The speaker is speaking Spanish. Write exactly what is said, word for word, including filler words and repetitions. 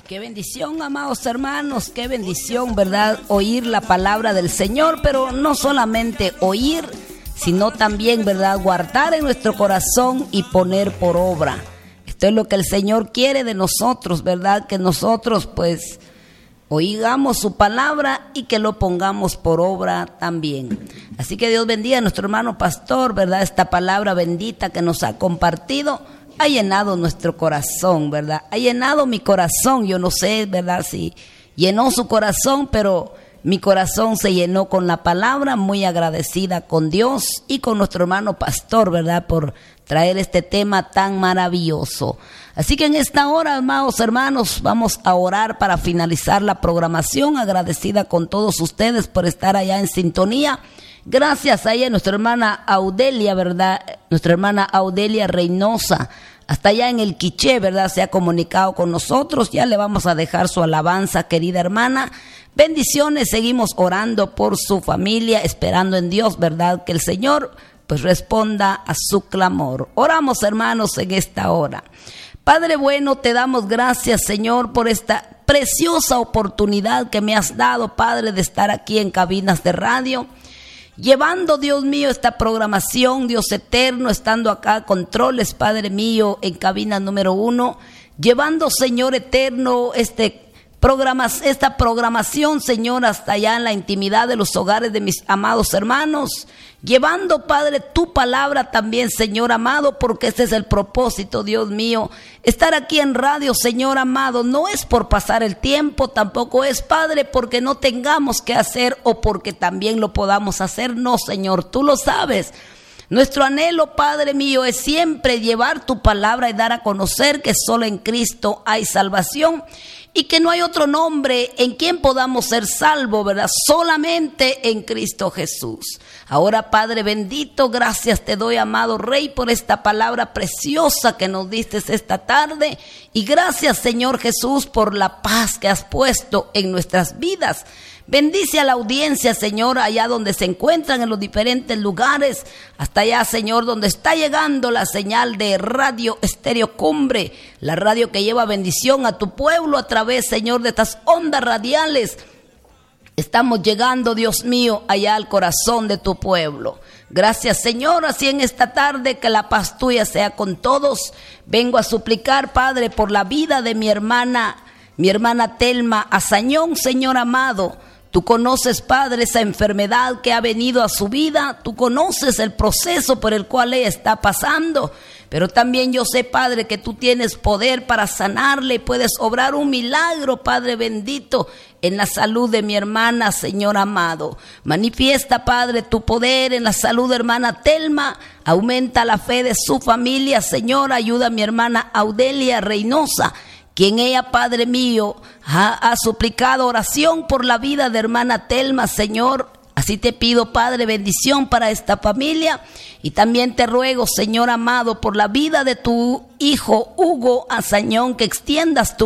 Qué bendición, amados hermanos, qué bendición, ¿verdad? Oír la palabra del Señor, pero no solamente oír, sino también, ¿verdad? Guardar en nuestro corazón y poner por obra. Esto es lo que el Señor quiere de nosotros, ¿verdad? Que nosotros, pues, oigamos su palabra y que lo pongamos por obra también. Así que Dios bendiga a nuestro hermano pastor, ¿verdad? Esta palabra bendita que nos ha compartido ha llenado nuestro corazón, ¿verdad? Ha llenado mi corazón. Yo no sé, ¿verdad? Si llenó su corazón, pero mi corazón se llenó con la palabra, muy agradecida con Dios y con nuestro hermano pastor, ¿verdad? Por traer este tema tan maravilloso. Así que en esta hora, amados hermanos, vamos a orar para finalizar la programación, agradecida con todos ustedes por estar allá en sintonía. Gracias a ella, nuestra hermana Audelia, ¿verdad? Nuestra hermana Audelia Reynosa, hasta allá en el Quiché, ¿verdad? Se ha comunicado con nosotros. Ya le vamos a dejar su alabanza, querida hermana. Bendiciones, seguimos orando por su familia, esperando en Dios, ¿verdad? Que el Señor, pues, responda a su clamor. Oramos, hermanos, en esta hora. Padre bueno, te damos gracias, Señor, por esta preciosa oportunidad que me has dado, Padre, de estar aquí en cabinas de radio, llevando, Dios mío, esta programación, Dios eterno, estando acá, controles, Padre mío, en cabina número uno, llevando, Señor eterno, este programas, esta programación, Señor, hasta allá en la intimidad de los hogares de mis amados hermanos, llevando, Padre, tu palabra también, Señor amado, porque este es el propósito, Dios mío. Estar aquí en radio, Señor amado, no es por pasar el tiempo, tampoco es, Padre, porque no tengamos que hacer o porque también lo podamos hacer. No, Señor, tú lo sabes. Nuestro anhelo, Padre mío, es siempre llevar tu palabra y dar a conocer que solo en Cristo hay salvación y que no hay otro nombre en quien podamos ser salvos, ¿verdad? Solamente en Cristo Jesús. Ahora, Padre bendito, gracias te doy, amado Rey, por esta palabra preciosa que nos diste esta tarde. Y gracias, Señor Jesús, por la paz que has puesto en nuestras vidas. Bendice a la audiencia, Señor, allá donde se encuentran en los diferentes lugares, hasta allá, Señor, donde está llegando la señal de Radio Estéreo Cumbre, la radio que lleva bendición a tu pueblo a través, Señor, de estas ondas radiales. Estamos llegando, Dios mío, allá al corazón de tu pueblo. Gracias, Señor, así en esta tarde que la paz tuya sea con todos. Vengo a suplicar, Padre, por la vida de mi hermana, mi hermana Telma Azañón, Señor amado. Tú conoces, Padre, esa enfermedad que ha venido a su vida. Tú conoces el proceso por el cual ella está pasando. Pero también yo sé, Padre, que tú tienes poder para sanarle y puedes obrar un milagro, Padre bendito, en la salud de mi hermana, Señor amado. Manifiesta, Padre, tu poder en la salud de hermana Telma. Aumenta la fe de su familia, Señor. Ayuda a mi hermana Audelia Reynosa, quien ella, Padre mío, ha, ha suplicado oración por la vida de hermana Telma, Señor. Así te pido, Padre, bendición para esta familia. Y también te ruego, Señor amado, por la vida de tu hijo Hugo Azañón, que extiendas tu